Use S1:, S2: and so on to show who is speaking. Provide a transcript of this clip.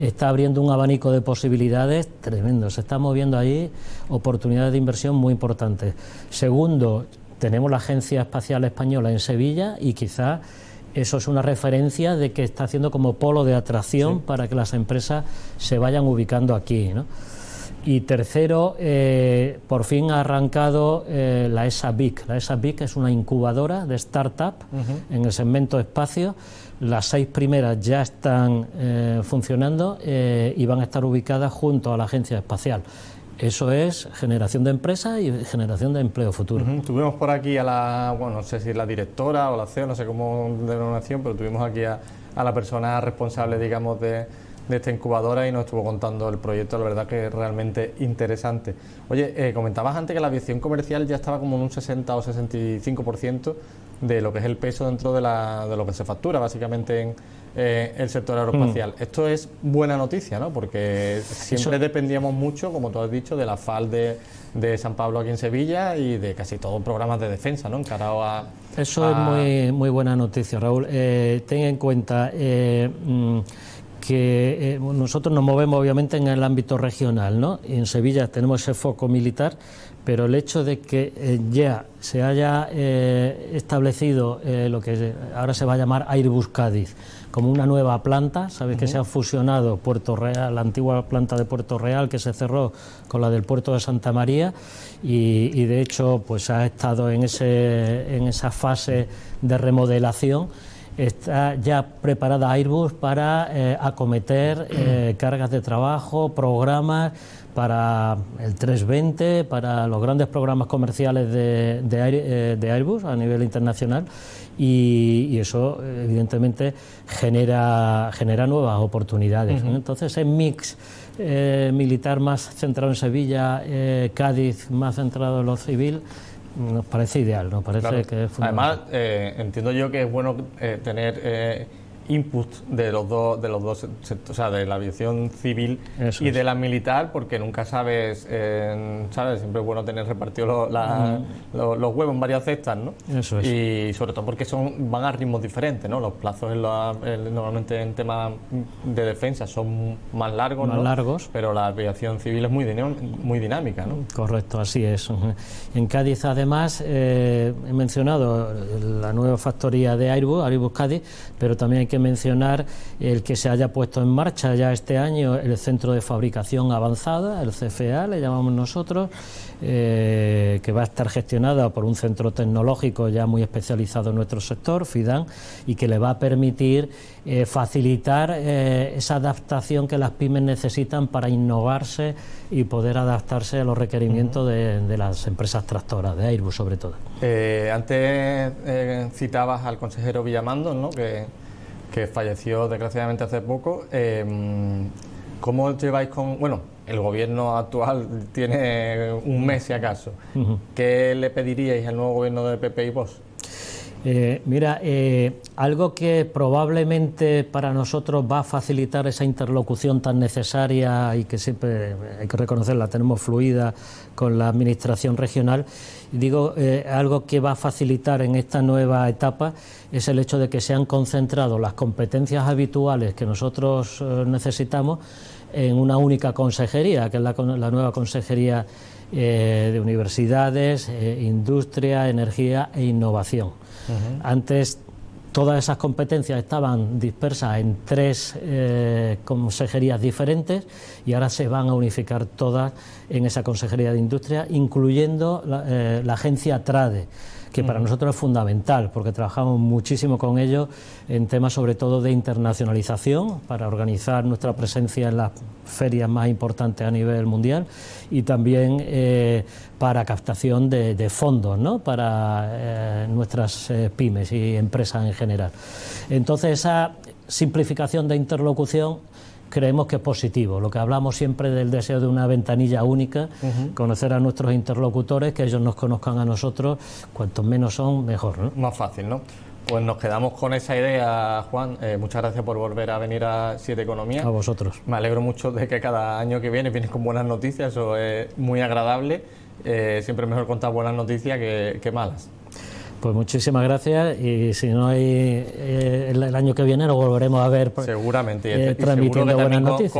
S1: está abriendo un abanico de posibilidades tremendo. Se están moviendo ahí oportunidades de inversión muy importantes. Segundo, tenemos la Agencia Espacial Española en Sevilla y quizás eso es una referencia de que está haciendo como polo de atracción para que las empresas se vayan ubicando aquí, ¿no? Y tercero, por fin ha arrancado la ESA BIC. La ESA BIC es una incubadora de startup en el segmento espacio. Las 6 primeras ya están funcionando y van a estar ubicadas junto a la Agencia Espacial. Eso es generación de empresas y generación de empleo futuro.
S2: Tuvimos por aquí a la, bueno, no sé si es la directora o la CEO, no sé cómo denominación, pero tuvimos aquí a la persona responsable, digamos, de esta incubadora y nos estuvo contando el proyecto. La verdad que es realmente interesante. Oye, comentabas antes que la aviación comercial ya estaba como en un 60 o 65% de lo que es el peso dentro de lo que se factura básicamente en el sector aeroespacial. Esto es buena noticia, ¿no? Porque siempre dependíamos mucho, como tú has dicho, de la FAL de San Pablo aquí en Sevilla y de casi todos los programas de defensa, ¿no? Encarado a...
S1: Eso es muy buena noticia, Raúl. Ten en cuenta que nosotros nos movemos obviamente en el ámbito regional, ¿no? Y en Sevilla tenemos ese foco militar, pero el hecho de que ya se haya establecido lo que ahora se va a llamar Airbus Cádiz como una nueva planta, sabes que se ha fusionado Puerto Real, la antigua planta de Puerto Real que se cerró con la del puerto de Santa María y de hecho pues ha estado en esa fase de remodelación. Está ya preparada Airbus para acometer cargas de trabajo, programas para el 320, para los grandes programas comerciales de Airbus a nivel internacional y eso evidentemente genera nuevas oportunidades. Entonces ese mix militar más centrado en Sevilla, Cádiz más centrado en lo civil, nos parece ideal, nos parece que es fundamental.
S2: Además, entiendo yo que es bueno tener input de los dos sectores, o sea, de la aviación civil y de la militar, porque nunca sabes, siempre es bueno tener repartidos los huevos en varias cestas, ¿no?
S1: Eso es.
S2: Y sobre todo porque van a ritmos diferentes, ¿no? Los plazos normalmente en temas de defensa son más largos,
S1: más largos,
S2: pero la aviación civil es muy dinámica, ¿no?
S1: Correcto, así es. En Cádiz, además, he mencionado la nueva factoría de Airbus Cádiz, pero también hay que mencionar el que se haya puesto en marcha ya este año el centro de fabricación avanzada, el CFA, le llamamos nosotros, que va a estar gestionada por un centro tecnológico ya muy especializado en nuestro sector, FIDAN, y que le va a permitir facilitar esa adaptación que las pymes necesitan para innovarse y poder adaptarse a los requerimientos de las empresas tractoras, de Airbus sobre todo.
S2: Antes citabas al consejero Villamando, ¿no? que falleció desgraciadamente hace poco. ¿Cómo lleváis con...? Bueno, el gobierno actual tiene un mes si acaso. ¿Qué le pediríais al nuevo gobierno de PP y Vox?
S1: Algo que probablemente para nosotros va a facilitar esa interlocución tan necesaria y que siempre hay que reconocerla, tenemos fluida con la administración regional. Algo que va a facilitar en esta nueva etapa es el hecho de que se han concentrado las competencias habituales que nosotros necesitamos en una única consejería, que es la nueva consejería de universidades, industria, energía e innovación. Antes todas esas competencias estaban dispersas en 3 consejerías diferentes y ahora se van a unificar todas en esa consejería de industria, incluyendo la agencia TRADE, que para nosotros es fundamental porque trabajamos muchísimo con ellos en temas sobre todo de internacionalización para organizar nuestra presencia en las ferias más importantes a nivel mundial y también para captación de fondos, ¿no? Para nuestras pymes y empresas en general. Entonces esa simplificación de interlocución creemos que es positivo. Lo que hablamos siempre del deseo de una ventanilla única, conocer a nuestros interlocutores, que ellos nos conozcan a nosotros, cuantos menos son, mejor, ¿no?
S2: Más fácil, ¿no? Pues nos quedamos con esa idea, Juan. Muchas gracias por volver a venir a 7 Economía.
S1: A vosotros.
S2: Me alegro mucho de que cada año que vienes con buenas noticias, eso es muy agradable. Siempre es mejor contar buenas noticias que malas.
S1: Pues muchísimas gracias, y si no hay el año que viene nos volveremos a ver
S2: seguramente, y
S1: transmitiendo
S2: seguro que
S1: buenas
S2: también
S1: noticias.